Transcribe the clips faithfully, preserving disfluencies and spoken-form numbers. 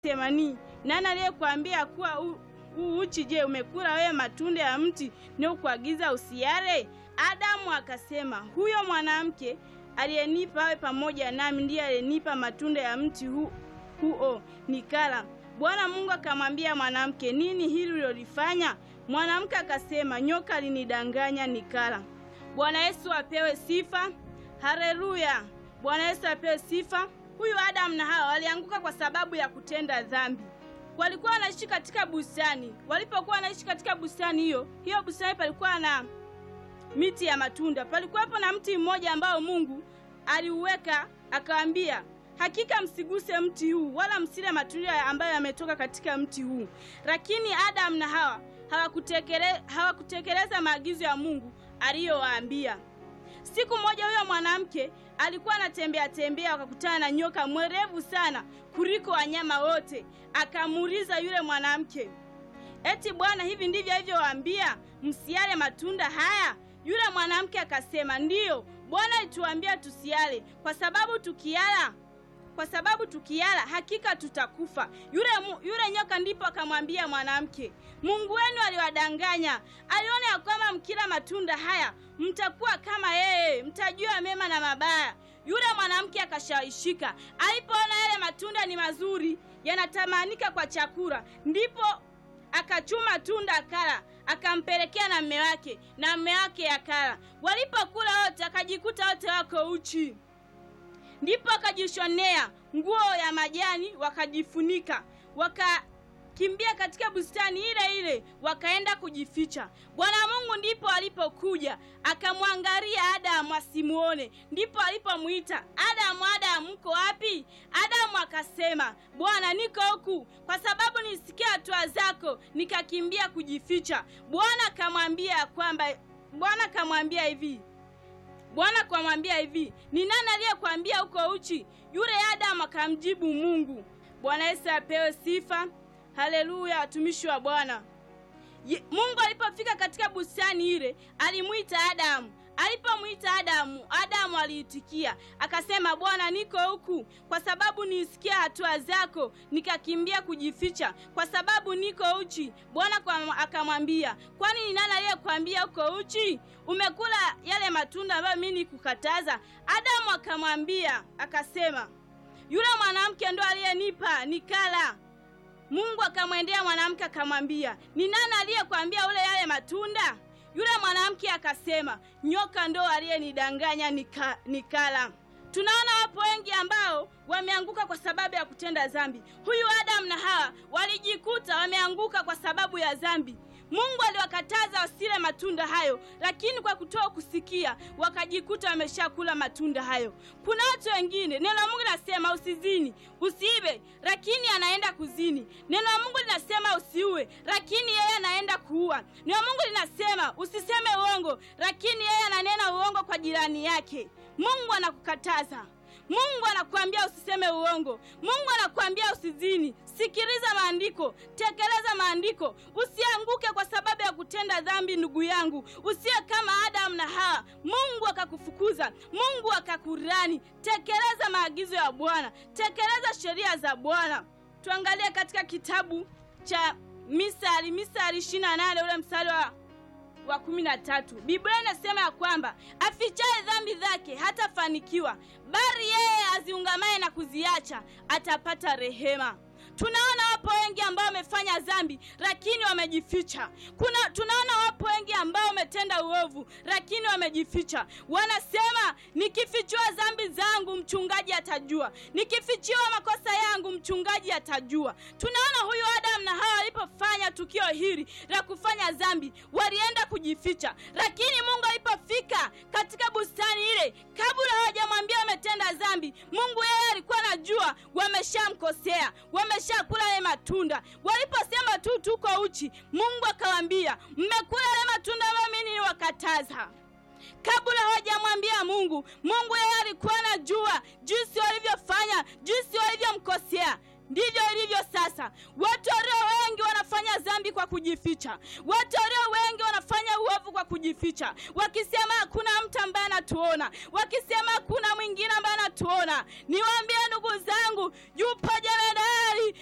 Semani, nani aliyekuambia kuwa u, u uchi? Je, umekula wewe matunda ya mti niliokuagiza usiale? Adamu akasema, huyo mwanamke aliyenipa awe pamoja nami ndiye aliyenipa matunda ya mti hu, huo nikala. Bwana Mungu akamwambia mwanamke, nini hili ulilofanya? Mwanamke akasema, nyoka alinidanganya nikala. Bwana Yesu apewe sifa. Haleluya. Bwana Yesu apewe sifa. Huyu Adamu na Hawa walianguka kwa sababu ya kutenda dhambi. Walikuwa wanaishi katika bustani. Walipokuwa wanaishi katika bustani hiyo, hiyo bustani palikuwa na miti ya matunda. Palikuwapo na mti mmoja ambao Mungu aliuweka akawaambia, hakika msiguse mti huu wala msile matunda ambayo yametoka katika mti huu. Lakini Adamu na Hawa hawakutekeleza hawakutekeleza maagizo ya Mungu aliyowaambia. Siku moja huyo mwanamke alikuwa anatembea tembea, akakutana na nyoka mwerevu sana kuliko wanyama wote. Akamuuliza yule mwanamke, eti Bwana, hivi ndivyo alivyowaambia msiale matunda haya? Yule mwanamke akasema, ndiyo, Bwana alituambia tusiale, kwa sababu tukiala kwa sababu tukiala hakika tutakufa. Yule yule nyoka ndipo akamwambia mwanamke, Mungu wenu aliwadanganya. Aliona ya kwamba mkila matunda haya mtakuwa kama yeye, mtajua mema na mabaya. Yule mwanamke akashawishika. Alipoona yale matunda ni mazuri, yanatamanika kwa chakula, ndipo akachuma tunda akala, akampelekea na mume wake, na mume wake akala. Walipokula wote akajikuta wote wako uchi. Ndipo akajishonea nguo ya majani wakajifunika, wakakimbia katika bustani ile ile, wakaenda kujificha. Bwana Mungu ndipo alipokuja akamwangalia Adamu asimuone. Ndipo alipomuita, Adamu, Adamu, uko wapi? Adamu akasema, Bwana, niko huku, kwa sababu nisikia hatua zako nikakimbia kujificha. Bwana akamwambia kwamba Bwana akamwambia hivi Bwana kumwambia hivi, ni nani aliyekwambia uko uchi? Yule Adamu akamjibu Mungu. Bwana Yesu apewe sifa. Haleluya, watumishi wa Bwana. Mungu alipofika katika bustani ile, alimuita Adamu. Alipomuita Adamu, Adamu aliitikia, akasema, Bwana, niko huku, kwa sababu nisikia hatua zako nikakimbia kujificha, kwa sababu niko uchi. Bwana akamwambia, kwani ni nani aliyekwambia uko uchi? Umekula yale matunda ambayo mimi nikukataza? Adamu akamwambia, akasema, yule mwanamke ndo aliyenipa nikala. Mungu akamwendea mwanamke akamwambia, ni nani aliyekwambia ule yale matunda? Yule mwanamke akasema, nyoka ndo aliyenidanganya nika, nikala. Tunaona wapo wengi ambao wameanguka kwa sababu ya kutenda dhambi. Huyu Adamu na Hawa walijikuta wameanguka kwa sababu ya dhambi. Mungu aliwakataza wasile matunda hayo, lakini kwa kutoa kusikia wakajikuta wameshakula matunda hayo. Kuna watu wengine, neno la Mungu linasema usizini, usiibe, lakini anaenda kuzini. Neno la Mungu linasema usiue, lakini yeye anaenda kuua. Neno la Mungu linasema usiseme uongo, lakini yeye ananena uongo kwa jirani yake. Mungu anakukataza. Mungu anakuambia usiseme uongo. Mungu anakuambia usizini. Sikiliza maandiko, tekeleza maandiko. Usianguke kwa sababu ya kutenda dhambi, ndugu yangu. Usiwe kama Adamu na Hawa, Mungu akakufukuza, Mungu akakurani. Tekeleza maagizo ya Bwana, tekeleza sheria za Bwana. Tuangalie katika kitabu cha Misali, Misali ishirini na nane ule mstari wa wa kumi na tatu. Biblia inasema ya kwamba afichaye dhambi zake hatafanikiwa, bali yeye aziungamaye na kuziacha atapata rehema. Tunaona wapo wengi ambao wamefanya dhambi lakini wamejificha. Kuna tunaona wapo wengi ambao wametenda uovu lakini wamejificha. Wanasema, nikifichua dhambi zangu mchungaji atajua, nikifichua makosa yangu mchungaji atajua. Tunaona huyu Adamu na Hawa walipofanya tukio hili la kufanya dhambi, walienda kujificha. Lakini Mungu alipofika katika bustani ile, kabla hawajamwambia wametenda dhambi, Mungu yeye alikuwa anajua wameshamkosea, wameshakula yale matunda. Waliposema tu tuko uchi, Mungu akawaambia, mmekula yale matunda ambayo mimi niliwakataza. Kabla hawajamwambia Mungu, Mungu yeye alikuwa anajua jinsi walivyofanya, jinsi walivyomkosea. Ndivyo ilivyo sasa. Watu walio wengi wanafanya wanafanya dhambi kwa kujificha. Watu walio wengi wanafanya uovu kwa kujificha, wakisema hakuna mtu ambaye anatuona, wakisema hakuna mwingine ambaye anatuona. Niwaambie ndugu zangu, yupo jemedari,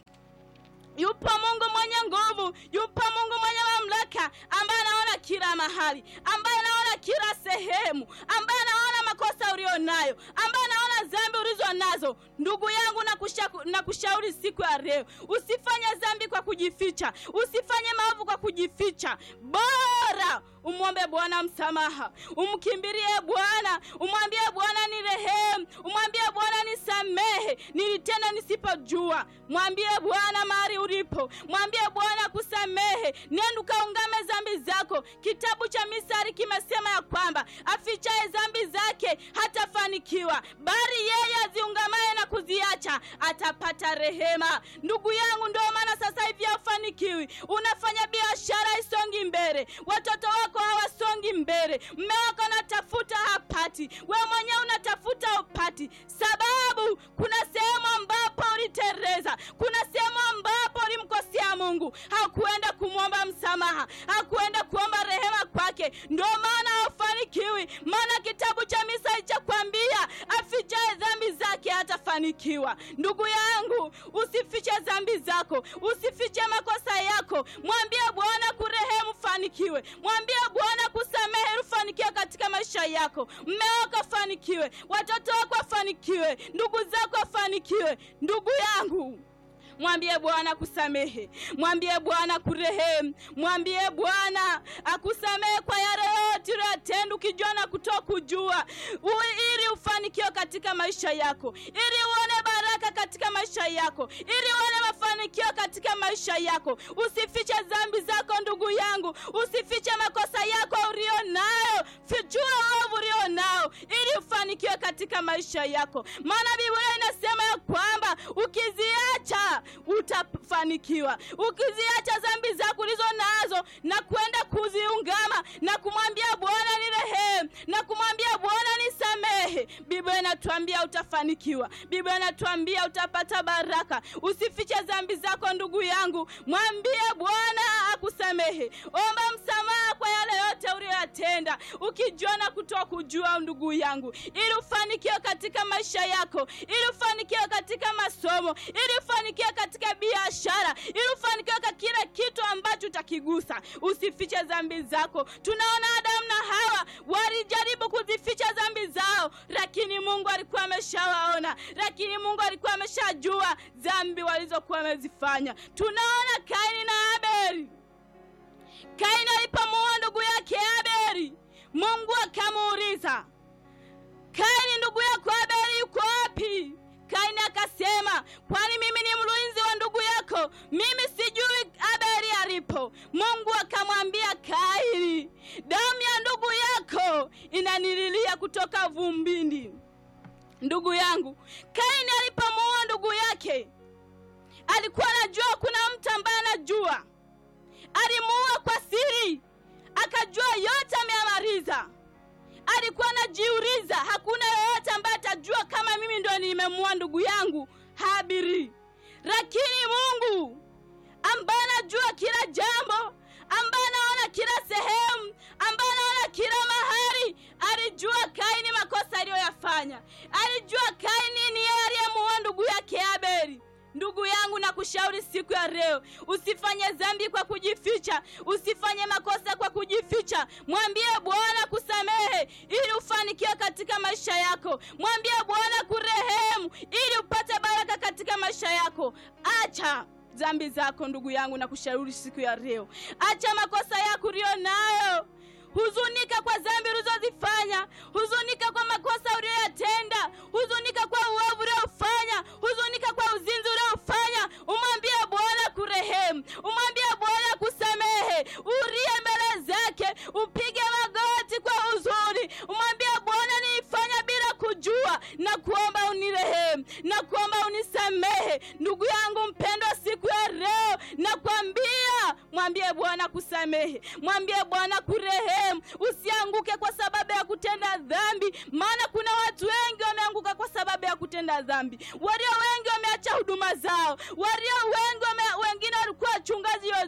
yupo Mungu mwenye nguvu, yupo Mungu mwenye mamlaka, ambaye anaona kila mahali, ambaye anaona kila sehemu, ambaye anaona makosa ulionayo, ambaye anaona dhambi ulizo nazo. Ndugu yangu, na kushauri siku ya leo, usifanye dhambi kwa kujificha, usifanye maovu kwa kujificha. Bora umwombe Bwana msamaha, umkimbilie Bwana, umwambie Bwana ni rehemu, umwambie Bwana nisamehe, nilitenda nisipojua. Mwambie Bwana mahali ulipo, mwambie Bwana kusamehe, nenda kaungame dhambi zako. Kitabu cha Misali kimesema ya kwamba afichaye dhambi zake hatafanikiwa, bali yeye aziungamaye na kuziacha atapata rehema. Ndugu yangu, ndio maana sasa hivi hafanikiwi. Unafanya biashara isongi mbele, watoto wako hawasongi mbele, mume wako anatafuta hapati, wewe mwenyewe unatafuta upati, sababu kuna sehemu ambapo ulitereza, kuna sehemu ambapo ulimkosea Mungu, hakuenda kumwomba msamaha, hakuenda kuomba rehema kwake. Ndio maana hafanikiwi, maana kitabu cha Misali cha kwambia afichaye dhambi zake hatafanikiwa. Ndugu yangu, usifiche dhambi zako, usifiche makosa yako. Mwambie Bwana kurehemu, fanikiwe. Mwambie Bwana kusamehe, ufanikiwe katika maisha yako. Mume wako afanikiwe, watoto wako afanikiwe, ndugu zako afanikiwe. Ndugu yangu, mwambie Bwana kusamehe, mwambie Bwana kurehemu, mwambie Bwana akusamehe kwa yale yote uliyotenda ukijua na kutokujua, ili ufanikiwe katika maisha yako, ili uone baraka katika maisha yako, ili uone mafanikio katika maisha yako. Usifiche dhambi zako ndugu yangu, usifiche makosa yako ulionayo, fichua uovu ulionao ili ufanikiwe katika maisha yako. Maana Biblia inasema ya kwamba ukiziacha utafanikiwa. Ukiziacha dhambi zako ulizo nazo na kwenda kuziungama na kumwambia Bwana ni rehemu, na kumwambia Bwana nisamehe, Biblia inatuambia utafanikiwa. Biblia inatuambia utapata baraka. Usifiche dhambi zako ndugu yangu, mwambie Bwana akusamehe. Omba msamaha kwa yale yote uliyotenda ukijua na kutokujua ndugu yangu, ili ufanikiwe katika maisha yako, ili ufanikiwe katika masomo, ili ufanikiwe katika biashara, ili ufanikiwe katika kila kitu ambacho utakigusa. Usifiche dhambi zako. Tunaona Adamu na Hawa walijaribu kuzificha dhambi zao, lakini Mungu alikuwa ameshawaona, lakini Mungu alikuwa ameshajua dhambi walizokuwa wamezifanya. Tunaona Kaini na Abeli. Kaini alipomuua ndugu yake Abeli, Mungu akamuuliza, Kaini, ndugu yako Abeli yuko wapi? Kaini akasema, kwani mimi ni mlinzi wa ndugu yako? Mimi sijui Abeli alipo. Mungu akamwambia Kaini, damu ya ndugu yako inanililia kutoka vumbini. Ndugu yangu, Kaini alipomuua ndugu yake, alikuwa anajua kuna mtu ambaye anajua. Alimuua kwa siri, akajua yote ameyamaliza. Alikuwa anajiuliza, hakuna yeyote ambaye atajua kama mimi ndo nimemuua ndugu yangu Habili. Lakini Mungu ambaye anajua kila jambo, ambaye anaona kila sehemu, ambaye anaona kila mahali, alijua Kaini makosa aliyoyafanya. Alijua Kaini ni yeye aliyemuua ndugu yake Abeli. Ndugu yangu, na kushauri siku ya leo, usifanye dhambi kwa kujificha, usifanye makosa kwa kujificha. Mwambie Bwana kusamehe ili ufanikiwe katika maisha yako. Mwambie Bwana kurehemu ili upate baraka katika maisha yako. Acha dhambi zako ndugu yangu, na kushauri siku ya leo, acha makosa yako ulionayo. Huzunika kwa dhambi ulizozifanya, huzunika kwa makosa uliyotenda, huzunika kwa uovu uliofanya, huzunika kwa uzinzi uliofanya. Umwambie Bwana kurehemu, umwambie Bwana kusamehe, ulie mbele zake, upige magoti kwa huzuni. Umwambie Bwana, nilifanya bila kujua, na kuomba unirehemu, na kuomba unisamehe. Ndugu yangu mpendwa, siku ya leo nakwambia, mwambie Bwana kusamehe, mwambie Bwana kurehemu. Usianguke kwa sababu ya kutenda dhambi, maana kuna watu wengi wameanguka kwa sababu ya kutenda dhambi. Walio wengi wameacha huduma zao, walio wengi wame, wengine walikuwa wachungaji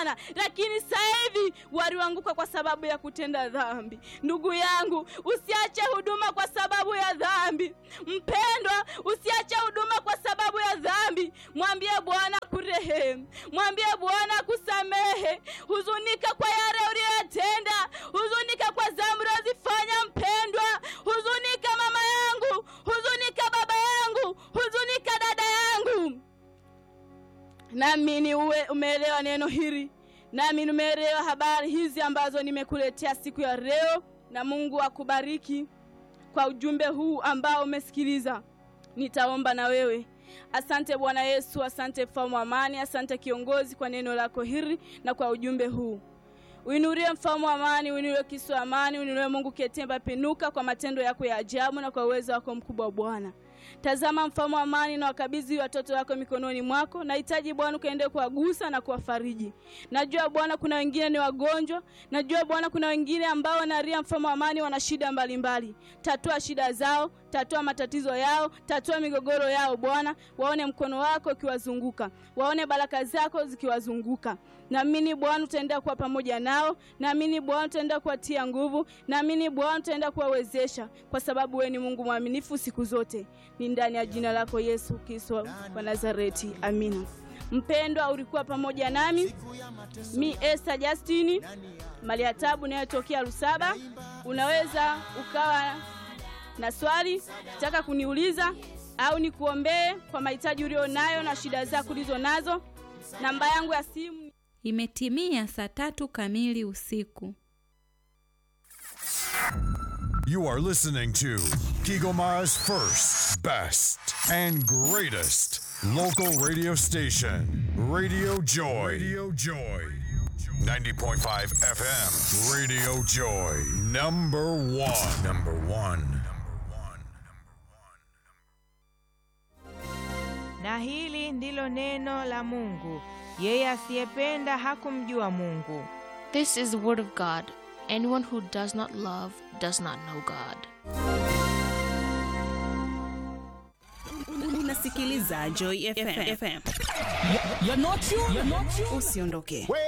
Bwana, lakini sasa hivi walianguka kwa sababu ya kutenda dhambi. Ndugu yangu, usiache huduma kwa sababu ya dhambi. Mpendwa, usiache huduma kwa sababu ya dhambi. Mwambie Bwana kurehemu, mwambie Bwana kusamehe. Huzunika kwa yale uliyotenda, huzunika kwa dhambi ulizofanya mpendwa. Huzunika mama yangu, huzunika baba yangu, huzunika dada yangu. Naamini uwe umeelewa neno hili. Naamini umeelewa habari hizi ambazo nimekuletea siku ya leo, na Mungu akubariki kwa ujumbe huu ambao umesikiliza. Nitaomba na wewe. Asante Bwana Yesu, asante Mfalme wa amani, asante kiongozi kwa neno lako hili na kwa ujumbe huu. Uinulie Mfalme wa amani, uinulie Kristo wa amani, uinulie Mungu ketemba penuka kwa matendo yako ya ajabu na kwa uwezo wako mkubwa Bwana. Tazama Mfalme wa amani, na wakabidhi watoto wako mikononi mwako. Nahitaji Bwana ukaende kuwagusa na kuwafariji. Najua Bwana kuna wengine ni wagonjwa, najua Bwana kuna wengine ambao wanalia Mfalme wa amani wana shida mbalimbali. Tatua shida zao, tatua matatizo yao, tatua migogoro yao Bwana. Waone mkono wako ukiwazunguka, waone baraka zako zikiwazunguka. Naamini Bwana utaenda kuwa pamoja nao, naamini Bwana utaenda kuwatia nguvu, naamini Bwana utaenda kuwawezesha, kwa sababu wewe ni Mungu mwaminifu siku zote. Ni ndani ya jina lako Yesu Kristo wa Nazareti. Amina. Mpendwa, ulikuwa pamoja nami mi Esther Justini Maliatabu nayotokea Lusaba. Unaweza ukawa na swali unataka kuniuliza au nikuombee kwa mahitaji ulionayo na shida zako ulizo nazo. Namba yangu ya simu. Imetimia saa tatu kamili usiku. You are listening to Kigoma's first, best, and greatest local radio station, Radio Joy. Radio Joy. ninety point five F M. Radio Joy. Number one. Number one. Na hili ndilo neno la Mungu. Yeye asiyependa hakumjua Mungu. This is the word of God. Anyone who does not love does not know God. Unasikiliza Joy F M. You're not you. You're not you. Usiondoke.